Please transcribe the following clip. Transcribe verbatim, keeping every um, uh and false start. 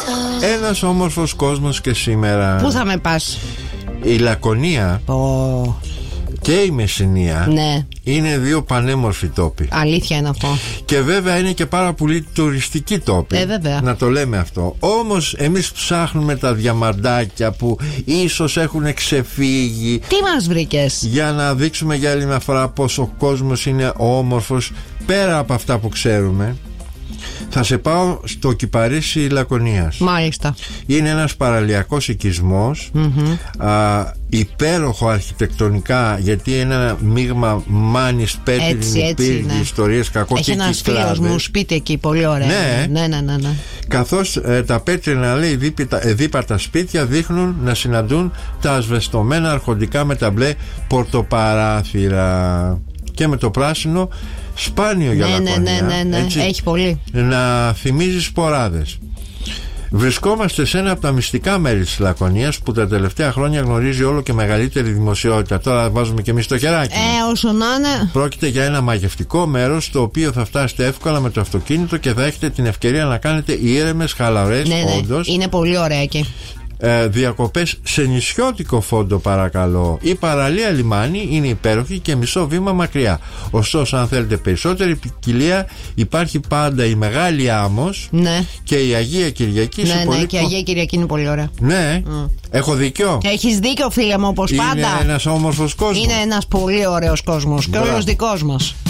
Ένας όμορφος κόσμος και σήμερα. Πού θα με πας? Η Λακωνία oh. και η Μεσσηνία, ναι, είναι δύο πανέμορφοι τόποι. Αλήθεια είναι αυτό. Και βέβαια είναι και πάρα πολύ τουριστικοί τόποι. Ε, βέβαια. Να το λέμε αυτό. Όμως εμείς ψάχνουμε τα διαμαντάκια που ίσως έχουν ξεφύγει. Τι μας βρήκες? Για να δείξουμε για άλλη μια φορά πως ο κόσμος είναι όμορφος πέρα από αυτά που ξέρουμε. Θα σε πάω στο Κυπαρίσι Λακωνίας. Μάλιστα. Είναι ένας παραλιακός οικισμός, mm-hmm. α, υπέροχο αρχιτεκτονικά, γιατί είναι ένα μείγμα μάνης, πέτρινη, πύργη, ναι, ιστορίες, κακό και κυκλάδες. Έχει ένας φίλος μου σπίτι εκεί, πολύ ωραία. Ναι, ναι, ναι, ναι, ναι. Καθώς ε, τα πέτρινα, λέει, δίπητα, ε, δίπατα σπίτια δείχνουν να συναντούν τα ασβεστομένα αρχοντικά με τα μπλε πορτοπαράθυρα. Και με το πράσινο σπάνιο για ναι, Λακωνία. Ναι, ναι, ναι, ναι. Έχει πολύ. Να θυμίζει σποράδες. Βρισκόμαστε σε ένα από τα μυστικά μέρη της Λακωνίας που τα τελευταία χρόνια γνωρίζει όλο και μεγαλύτερη δημοσιότητα. Τώρα βάζουμε και εμείς το χεράκι. Ε, όσο να είναι. Πρόκειται για ένα μαγευτικό μέρος στο οποίο θα φτάσετε εύκολα με το αυτοκίνητο και θα έχετε την ευκαιρία να κάνετε ήρεμες, χαλαρές, ναι, ναι, όντως. Είναι πολύ ωραία εκεί. Ε, διακοπές σε νησιώτικο φόντο, παρακαλώ. Η παραλία λιμάνι είναι υπέροχη και μισό βήμα μακριά. Ωστόσο, αν θέλετε περισσότερη ποικιλία, υπάρχει πάντα η Μεγάλη Άμμος, ναι, και η Αγία Κυριακή. Ναι, πολύ... ναι, και η Αγία Κυριακή είναι πολύ ωραία. Ναι, mm. έχω δίκιο. Έχεις δίκιο, φίλε μου, όπως πάντα. Είναι ένας όμορφος κόσμος. Είναι ένας πολύ ωραίος κόσμος. Και όλος δικός μας.